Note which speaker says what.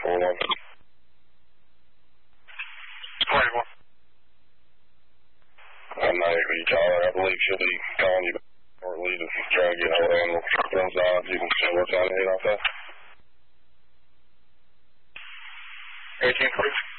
Speaker 1: 41.
Speaker 2: 41.
Speaker 1: I'm not able to call her. I believe she'll be calling you shortly to try and get hold of animal. Runs on. You can see what's on the head off that.
Speaker 2: 18, please.